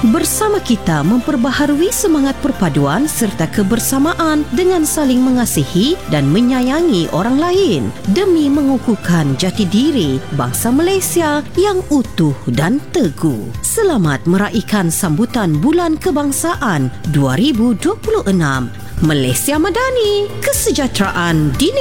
Bersama kita memperbaharui semangat perpaduan serta kebersamaan dengan saling mengasihi dan menyayangi orang lain demi mengukuhkan jati diri bangsa Malaysia yang utuh dan teguh. Selamat meraihkan sambutan Bulan Kebangsaan 2026. Malaysia Madani, kesejahteraan di